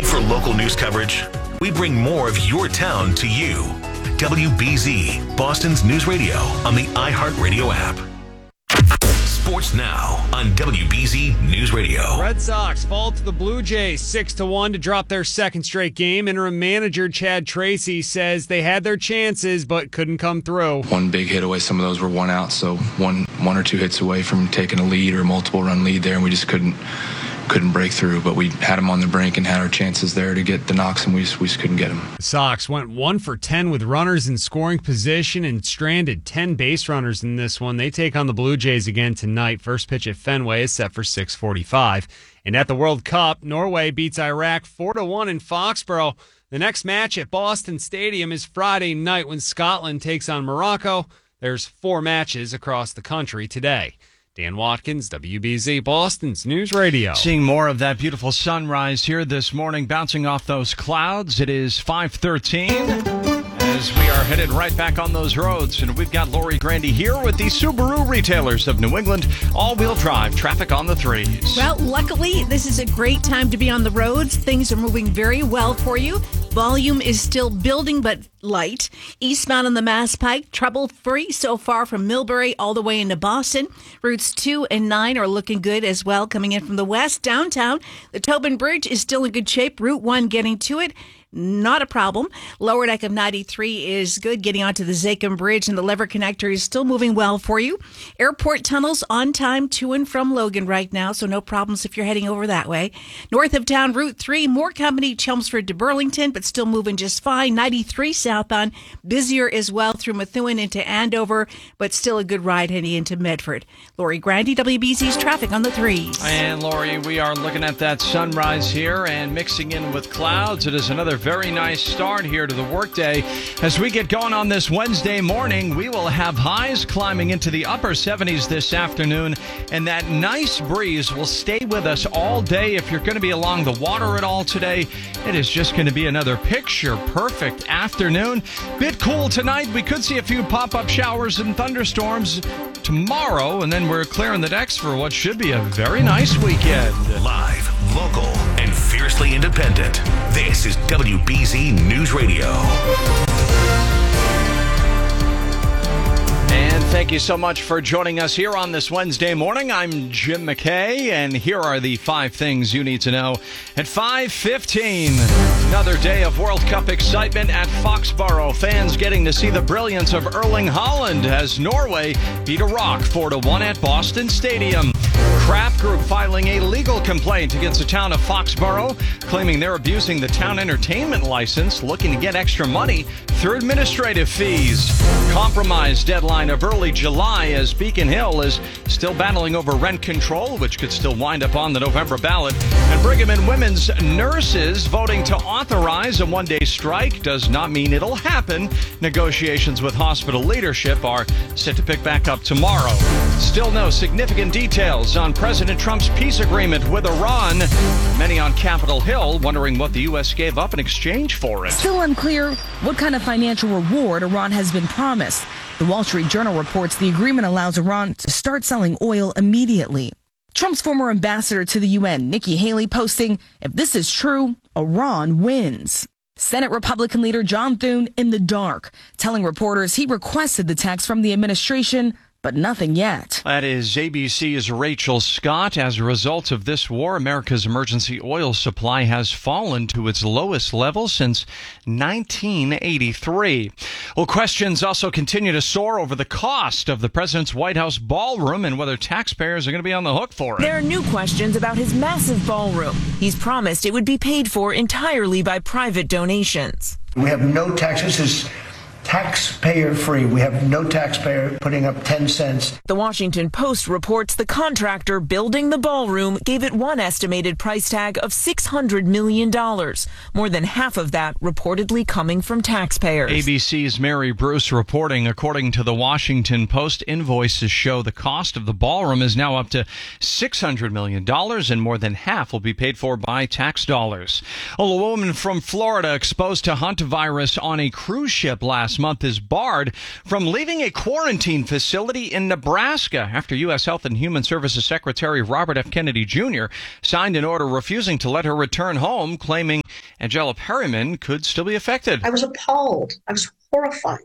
Looking for local news coverage? We bring more of your town to you. WBZ, Boston's news radio on the iHeartRadio app. Sports now on WBZ News Radio. Red Sox fall to the Blue Jays 6-1 to drop their second straight game. Interim manager Chad Tracy says they had their chances but couldn't come through. One big hit away, some of those were one out, so one or two hits away from taking a lead or multiple run lead there, and we just couldn't break through, but we had them on the brink and had our chances there to get the knocks, and we just couldn't get them. The Sox went 1 for 10 with runners in scoring position and stranded 10 base runners in this one. They take on the Blue Jays again tonight. First pitch at Fenway is set for 6:45. And at the World Cup, Norway beats Iraq 4-1 in Foxborough. The next match at Boston Stadium is Friday night when Scotland takes on Morocco. There's 4 matches across the country today. Dan Watkins, WBZ, Boston's News Radio. Seeing more of that beautiful sunrise here this morning, bouncing off those clouds. It is 5:13 as we are headed right back on those roads. And we've got Lori Grandy here with the Subaru retailers of New England. All-wheel drive traffic on the 3s. Well, luckily, this is a great time to be on the roads. Things are moving very well for you. Volume is still building, but light. Eastbound on the Mass Pike, trouble-free so far from Millbury all the way into Boston. Routes 2 and 9 are looking good as well coming in from the west. Downtown, the Tobin Bridge is still in good shape. Route 1 getting to it, not a problem. Lower deck of 93 is good. Getting onto the Zakim Bridge and the Lever Connector is still moving well for you. Airport tunnels on time to and from Logan right now, so no problems if you're heading over that way. North of town, Route 3, more company, Chelmsford to Burlington, but still moving just fine. 93 southbound, busier as well through Methuen into Andover, but still a good ride heading into Medford. Lori Grandy, WBC's traffic on the 3s. And Lori, we are looking at that sunrise here and mixing in with clouds. It is another very nice start here to the workday. As we get going on this Wednesday morning, we will have highs climbing into the upper 70s this afternoon, and that nice breeze will stay with us all day. If you're going to be along the water at all today, it is just going to be another picture-perfect afternoon. Bit cool tonight. We could see a few pop-up showers and thunderstorms tomorrow, and then we're clearing the decks for what should be a very nice weekend. Live, local, and fiercely independent. This is WBZ News Radio. And thank you so much for joining us here on this Wednesday morning. I'm Jim McKay, and here are the 5 things you need to know at 5:15. Another day of World Cup excitement at Foxborough. Fans getting to see the brilliance of Erling Haaland as Norway beat Iraq 4-1 at Boston Stadium. Kraft Group filing a legal complaint against the town of Foxborough, claiming they're abusing the town entertainment license, looking to get extra money through administrative fees. Compromise deadline of early July as Beacon Hill is still battling over rent control, which could still wind up on the November ballot. And Brigham and Women's nurses voting to authorize a one-day strike does not mean it'll happen. Negotiations with hospital leadership are set to pick back up tomorrow. Still no significant details on President Trump's peace agreement with Iran. Many on Capitol Hill wondering what the U.S. gave up in exchange for it. Still unclear what kind of financial reward Iran has been promised. The Wall Street Journal reports the agreement allows Iran to start selling oil immediately. Trump's former ambassador to the UN, Nikki Haley, posting, "If this is true, Iran wins." Senate Republican leader John Thune in the dark, telling reporters he requested the text from the administration, but nothing yet. That is ABC's Rachel Scott. As a result of this war, America's emergency oil supply has fallen to its lowest level since 1983. Well, questions also continue to soar over the cost of the president's White House ballroom and whether taxpayers are going to be on the hook for it. There are new questions about his massive ballroom. He's promised it would be paid for entirely by private donations. We have no taxes. This is taxpayer-free. We have no taxpayer putting up 10 cents. The Washington Post reports the contractor building the ballroom gave it one estimated price tag of $600 million, more than half of that reportedly coming from taxpayers. ABC's Mary Bruce reporting, according to the Washington Post, invoices show the cost of the ballroom is now up to $600 million, and more than half will be paid for by tax dollars. Well, a woman from Florida exposed to hantavirus on a cruise ship last month is barred from leaving a quarantine facility in Nebraska after U.S. Health and Human Services Secretary Robert F. Kennedy Jr. signed an order refusing to let her return home, claiming Angela Perryman could still be affected. I was appalled. I was horrified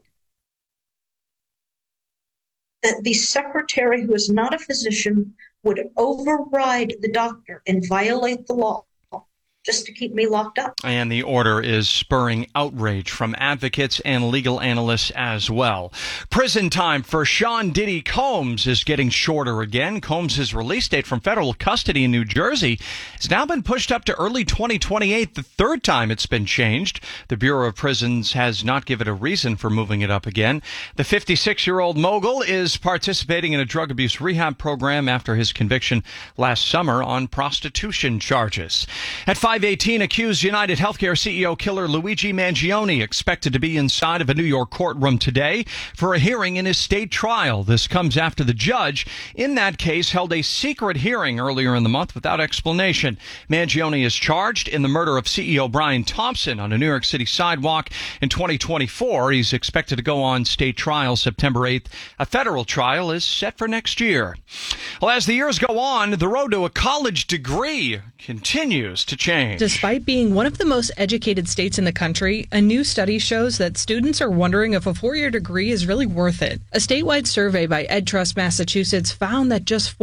that the secretary, who is not a physician, would override the doctor and violate the law just to keep me locked up. And the order is spurring outrage from advocates and legal analysts as well. Prison time for Sean Diddy Combs is getting shorter again. Combs' release date from federal custody in New Jersey has now been pushed up to early 2028, the third time it's been changed. The Bureau of Prisons has not given a reason for moving it up again. The 56-year-old mogul is participating in a drug abuse rehab program after his conviction last summer on prostitution charges. At 5:18, accused United Healthcare CEO killer Luigi Mangione expected to be inside of a New York courtroom today for a hearing in his state trial. This comes after the judge in that case held a secret hearing earlier in the month without explanation. Mangione is charged in the murder of CEO Brian Thompson on a New York City sidewalk in 2024. He's expected to go on state trial September 8th. A federal trial is set for next year. Well, as the years go on, the road to a college degree continues to change. Despite being one of the most educated states in the country, a new study shows that students are wondering if a four-year degree is really worth it. A statewide survey by EdTrust Massachusetts found that just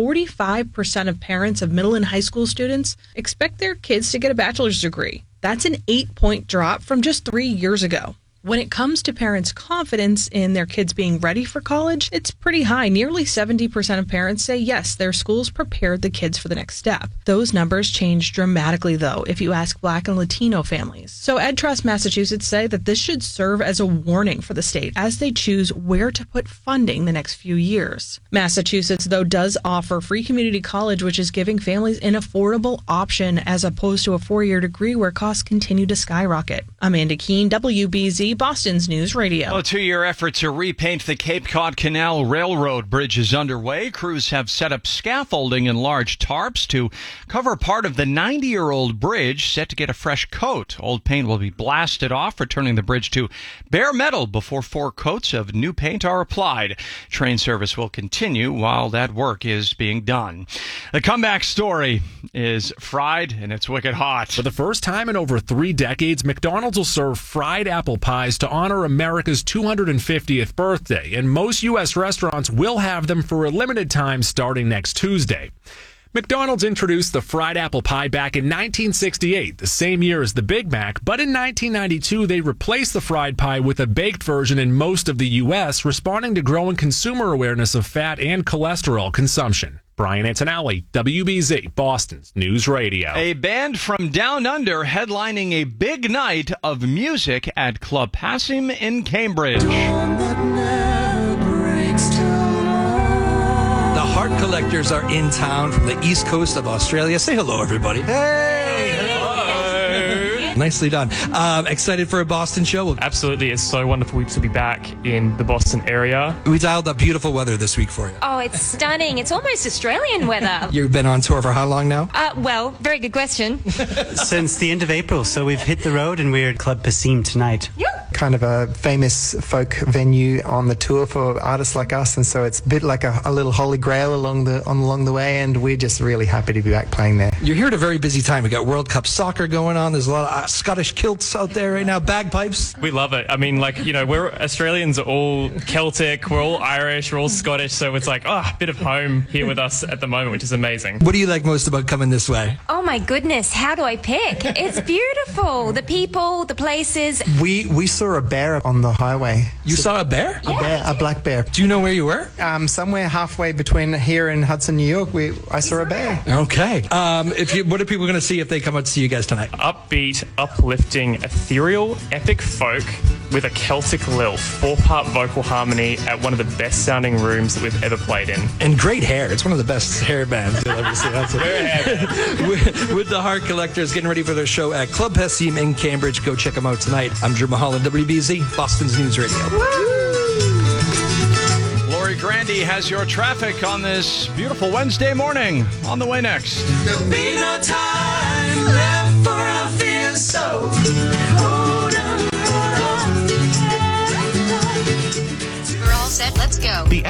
45% of parents of middle and high school students expect their kids to get a bachelor's degree. That's an 8-point drop from just 3 years ago. When it comes to parents' confidence in their kids being ready for college, it's pretty high. Nearly 70% of parents say yes, their schools prepared the kids for the next step. Those numbers change dramatically, though, if you ask Black and Latino families. So EdTrust Massachusetts say that this should serve as a warning for the state as they choose where to put funding the next few years. Massachusetts, though, does offer free community college, which is giving families an affordable option as opposed to a four-year degree where costs continue to skyrocket. Amanda Keene, WBZ, Boston's News Radio. A 2-year effort to repaint the Cape Cod Canal Railroad Bridge is underway. Crews have set up scaffolding and large tarps to cover part of the 90-year-old bridge, set to get a fresh coat. Old paint will be blasted off, returning the bridge to bare metal before 4 coats of new paint are applied. Train service will continue while that work is being done. The comeback story is fried and it's wicked hot. For the first time in over 3 decades, McDonald's will serve fried apple pies to honor America's 250th birthday, and most U.S. restaurants will have them for a limited time starting next Tuesday. McDonald's introduced the fried apple pie back in 1968, the same year as the Big Mac, but in 1992 they replaced the fried pie with a baked version in most of the U.S., responding to growing consumer awareness of fat and cholesterol consumption. Brian Antonelli, WBZ, Boston's News Radio. A band from Down Under headlining a big night of music at Club Passim in Cambridge. The Heart Collectors are in town from the east coast of Australia. Say hello, everybody. Hey! Nicely done. Excited for a Boston show? Absolutely. It's so wonderful to be back in the Boston area. We dialed up beautiful weather this week for you. Oh, it's stunning. It's almost Australian weather. You've been on tour for how long now? Well, very good question. Since the end of April. So we've hit the road and we're at Club Passim tonight. Yep. Kind of a famous folk venue on the tour for artists like us, and so it's a bit like a little holy grail along the way, and we're just really happy to be back playing there. You're here at a very busy time. We got World Cup soccer going on. There's a lot of Scottish kilts out there right now, bagpipes. We love it. I mean, we're Australians are all Celtic, we're all Irish, we're all Scottish, so it's like, a bit of home here with us at the moment, which is amazing. What do you like most about coming this way? Oh my goodness, how do I pick? It's beautiful. The people, the places. We saw a bear on the highway. You saw a bear? A black bear. Do you know where you were? Somewhere halfway between here and Hudson, New York, I saw a bear. Okay. What are people going to see if they come out to see you guys tonight? Upbeat, uplifting, ethereal, epic folk with a Celtic lilt, 4-part vocal harmony at one of the best sounding rooms that we've ever played in. And great hair. It's one of the best hair bands you'll ever see. That's with the Heart Collectors getting ready for their show at Club Passim in Cambridge. Go check them out tonight. I'm Drew Mahal, WBZ, Boston's News Radio. Lori Grandy has your traffic on this beautiful Wednesday morning. On the way next. There'll be no time left for a fear, so hold on. We're all set. Let's go. The apps continue.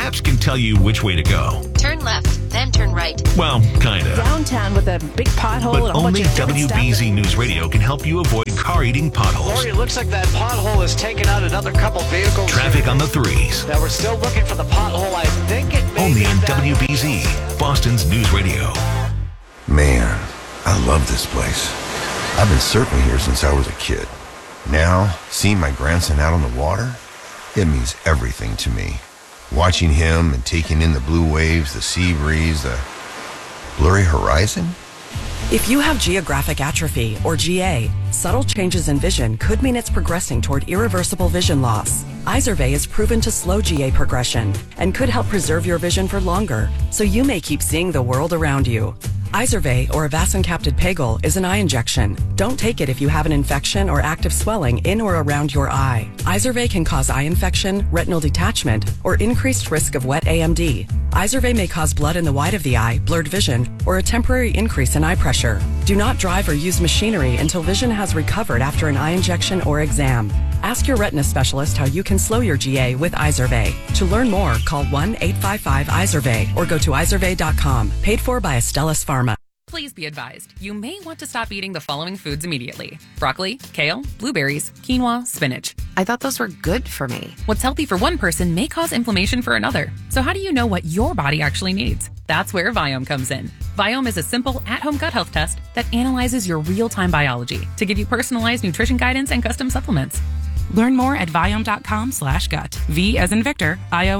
tell you which way to go. Turn left, then turn right. Well, kind of. Downtown with a big pothole and But a whole bunch only of different WBZ stuff. News Radio can help you avoid car-eating potholes. Lori, it looks like that pothole has taken out another couple vehicles. Traffic on the 3s. Now we're still looking for the pothole. I think it may Only be on down here. WBZ, Boston's News Radio. Man, I love this place. I've been surfing here since I was a kid. Now, seeing my grandson out on the water, it means everything to me. Watching him and taking in the blue waves, the sea breeze, the blurry horizon. If you have geographic atrophy, or GA, subtle changes in vision could mean it's progressing toward irreversible vision loss. Izervay is proven to slow GA progression and could help preserve your vision for longer, so you may keep seeing the world around you. Izervay, or avacincaptad pegol, is an eye injection. Don't take it if you have an infection or active swelling in or around your eye. Izervay can cause eye infection, retinal detachment, or increased risk of wet AMD. Izervay may cause blood in the white of the eye, blurred vision, or a temporary increase in eye pressure. Do not drive or use machinery until vision has recovered after an eye injection or exam. Ask your retina specialist how you can slow your GA with Izervay. To learn more, call 1-855-IZERVAY or go to izervay.com. Paid for by Astellas Pharma. Please be advised, you may want to stop eating the following foods immediately. Broccoli, kale, blueberries, quinoa, spinach. I thought those were good for me. What's healthy for one person may cause inflammation for another. So how do you know what your body actually needs? That's where Viome comes in. Viome is a simple at-home gut health test that analyzes your real-time biology to give you personalized nutrition guidance and custom supplements. Learn more at Viome.com/gut. V as in Victor,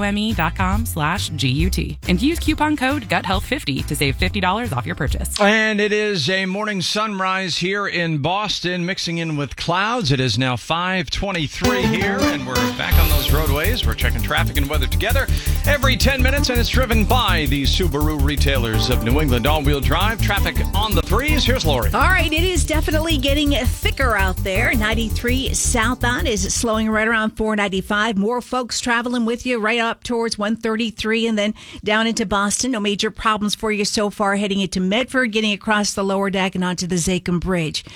IOME.com/GUT. And use coupon code GUTHEALTH50 to save $50 off your purchase. And it is a morning sunrise here in Boston, mixing in with clouds. It is now 5:23 here, and we're back on those roadways. We're checking traffic and weather together every 10 minutes, and it's driven by the Subaru retailers of New England. All-wheel drive traffic on the 3s. Here's Lori. All right, it is definitely getting thicker out there. 93 southbound is slowing right around 495. More folks traveling with you right up towards 133 and then down into Boston. No major problems for you so far heading into Medford, getting across the lower deck and onto the Zachem Bridge.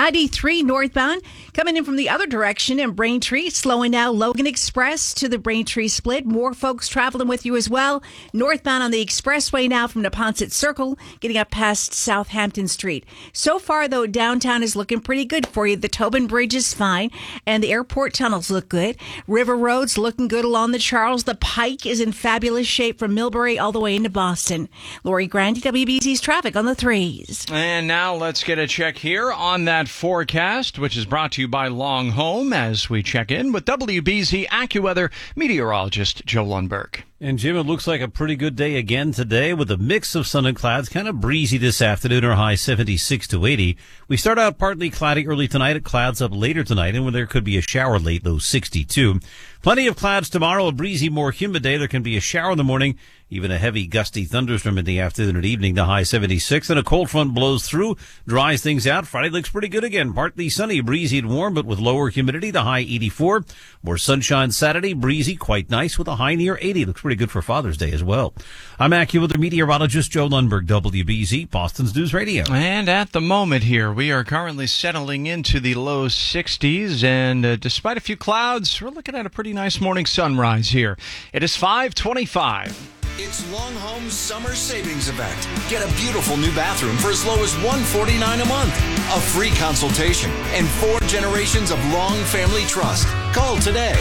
93 northbound coming in from the other direction in Braintree, slowing now Logan Express to the Braintree split. More folks traveling with you as well. Northbound on the expressway now from Neponset Circle, getting up past Southampton Street. So far, though, downtown is looking pretty good for you. The Tobin Bridge is fine, and the airport tunnels look good. River Road's looking good along the Charles. The Pike is in fabulous shape from Millbury all the way into Boston. Lori Grandi, WBZ's traffic on the 3s. And now let's get a check here on that forecast, which is brought to you by Long Home, as we check in with WBZ AccuWeather meteorologist Joe Lundberg. And Jim, it looks like a pretty good day again today with a mix of sun and clouds, kind of breezy this afternoon, our high 76 to 80. We start out partly cloudy early tonight, clouds up later tonight, and where there could be a shower late, though 62. Plenty of clouds tomorrow, a breezy, more humid day. There can be a shower in the morning, even a heavy gusty thunderstorm in the afternoon and evening, the high 76. And a cold front blows through, dries things out. Friday looks pretty good again. Partly sunny, breezy and warm, but with lower humidity, the high 84. More sunshine Saturday, breezy, quite nice with a high near 80. Looks pretty good for Father's Day as well. I'm AccuWeather meteorologist Joe Lundberg, WBZ, Boston's News Radio. And at the moment here, we are currently settling into the low 60s, and despite a few clouds, we're looking at a pretty nice morning sunrise here. It is 5:25. It's Long Home's summer savings event. Get a beautiful new bathroom for as low as $149 a month. A free consultation and 4 generations of Long Family Trust. Call today.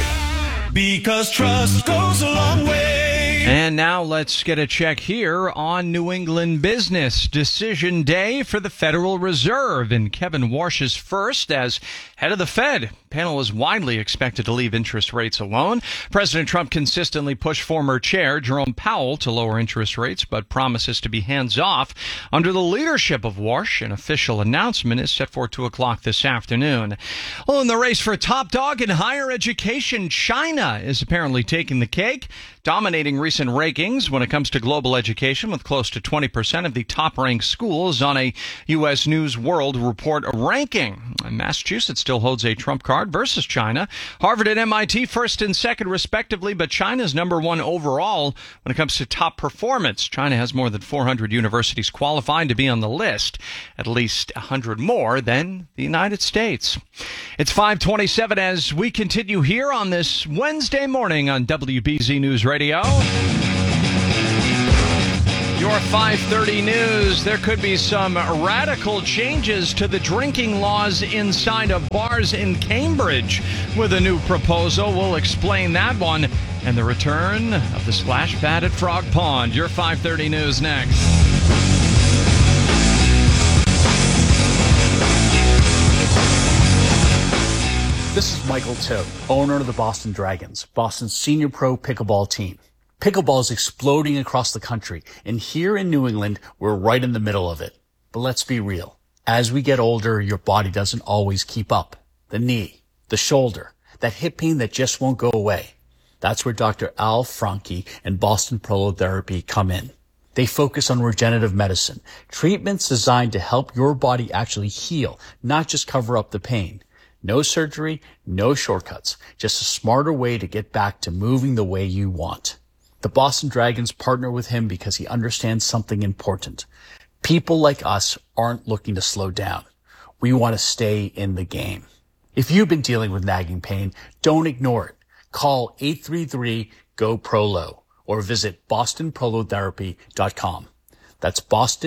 Because trust goes a long way. And now let's get a check here on New England business. Decision day for the Federal Reserve, and Kevin Warsh is first as head of the Fed. Panel is widely expected to leave interest rates alone. President Trump consistently pushed former chair Jerome Powell to lower interest rates, but promises to be hands-off under the leadership of Warsh. An official announcement is set for 2 o'clock this afternoon. Well, in the race for top dog in higher education, China is apparently taking the cake, dominating recent rankings when it comes to global education, with close to 20% of the top-ranked schools on a U.S. News World Report ranking. Massachusetts still holds a trump card versus China. Harvard and MIT first and second, respectively, but China's number one overall when it comes to top performance. China has more than 400 universities qualified to be on the list, at least 100 more than the United States. It's 5:27 as we continue here on this Wednesday morning on WBZ News Radio. Your 5:30 news. There could be some radical changes to the drinking laws inside of bars in Cambridge with a new proposal. We'll explain that one and the return of the splash pad at Frog Pond. Your 5:30 news next. This is Michael Tote, owner of the Boston Dragons, Boston's senior pro pickleball team. Pickleball is exploding across the country, and here in New England, we're right in the middle of it. But let's be real. As we get older, your body doesn't always keep up. The knee, the shoulder, that hip pain that just won't go away. That's where Dr. Al Franke and Boston Prolotherapy come in. They focus on regenerative medicine, treatments designed to help your body actually heal, not just cover up the pain. No surgery, no shortcuts, just a smarter way to get back to moving the way you want. The Boston Dragons partner with him because he understands something important. People like us aren't looking to slow down. We want to stay in the game. If you've been dealing with nagging pain, don't ignore it. Call 833-GO-PROLO or visit bostonprolotherapy.com. That's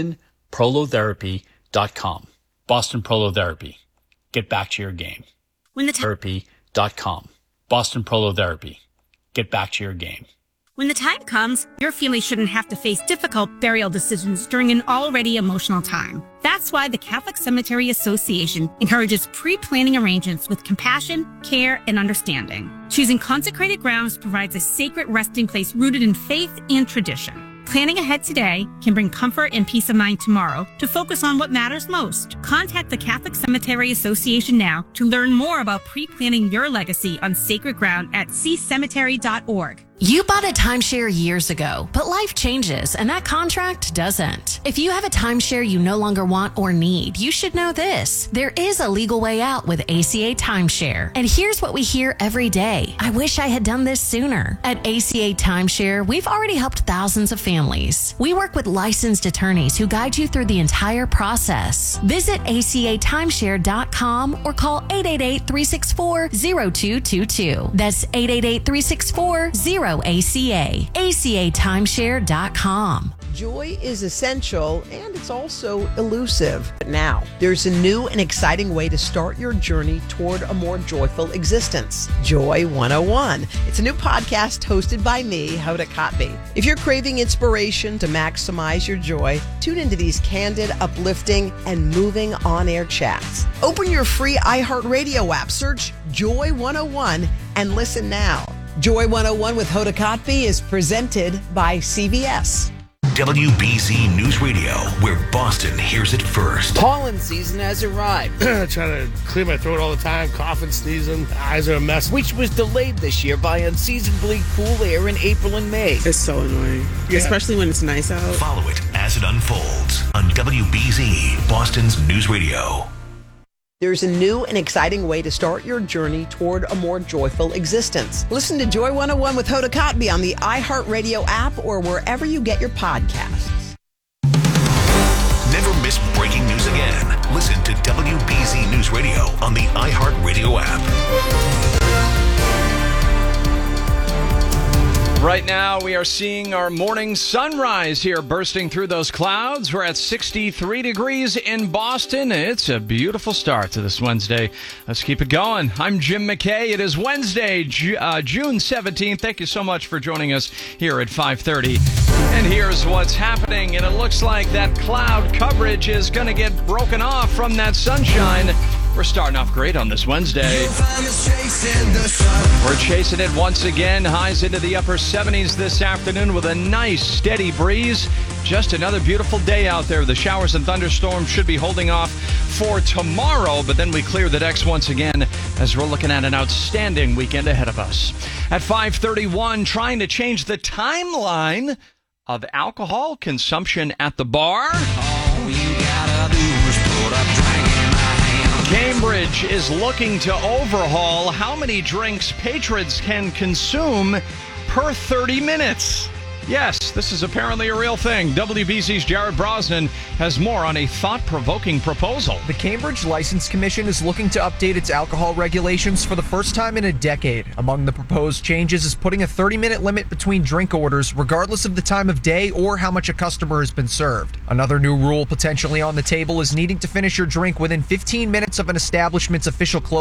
bostonprolotherapy.com. Boston Prolotherapy. Get back to your game. Therapy.com. Boston Prolotherapy. Get back to your game. When the time comes, your family shouldn't have to face difficult burial decisions during an already emotional time. That's why the Catholic Cemetery Association encourages pre-planning arrangements with compassion, care, and understanding. Choosing consecrated grounds provides a sacred resting place rooted in faith and tradition. Planning ahead today can bring comfort and peace of mind tomorrow to focus on what matters most. Contact the Catholic Cemetery Association now to learn more about pre-planning your legacy on sacred ground at ccemetery.org. You bought a timeshare years ago, but life changes and that contract doesn't. If you have a timeshare you no longer want or need, you should know this. There is a legal way out with ACA Timeshare. And here's what we hear every day. I wish I had done this sooner. At ACA Timeshare, we've already helped thousands of families. We work with licensed attorneys who guide you through the entire process. Visit acatimeshare.com or call 888-364-0222. That's 888-364-ACA. ACAtimeshare.com. Joy is essential and it's also elusive. But now, there's a new and exciting way to start your journey toward a more joyful existence. Joy 101. It's a new podcast hosted by me, Hoda Kotb. If you're craving inspiration to maximize your joy, tune into these candid, uplifting, and moving on-air chats. Open your free iHeartRadio app, search Joy 101, and listen now. Joy 101 with Hoda Kotb is presented by CVS. WBZ News Radio, where Boston hears it first. Pollen season has arrived. Trying to clear my throat all the time, coughing, sneezing, eyes are a mess. Which was delayed this year by unseasonably cool air in April and May. It's so annoying, especially when it's nice out. Follow it as it unfolds on WBZ, Boston's News Radio. There's a new and exciting way to start your journey toward a more joyful existence. Listen to Joy 101 with Hoda Kotb on the iHeartRadio app or wherever you get your podcasts. Never miss breaking news again. Listen to WBZ News Radio on the iHeartRadio app. Right now, we are seeing our morning sunrise here bursting through those clouds. We're at 63 degrees in Boston. It's a beautiful start to this Wednesday. Let's keep it going. I'm Jim McKay. It is Wednesday, June 17th. Thank you so much for joining us here at 5:30. And here's what's happening. And it looks like that cloud coverage is going to get broken off from that sunshine. We're starting off great on this Wednesday. We're chasing it once again. Highs into the upper 70s this afternoon with a nice steady breeze. Just another beautiful day out there. The showers and thunderstorms should be holding off for tomorrow, but then we clear the decks once again as we're looking at an outstanding weekend ahead of us. At 5:31, trying to change the timeline of alcohol consumption at the bar. All you gotta do is put up drink in my hand. Cambridge is looking to overhaul how many drinks patrons can consume per 30 minutes. Yes, this is apparently a real thing. WBZ's Jared Brosnan has more on a thought-provoking proposal. The Cambridge License Commission is looking to update its alcohol regulations for the first time in a decade. Among the proposed changes is putting a 30-minute limit between drink orders, regardless of the time of day or how much a customer has been served. Another new rule potentially on the table is needing to finish your drink within 15 minutes of an establishment's official closing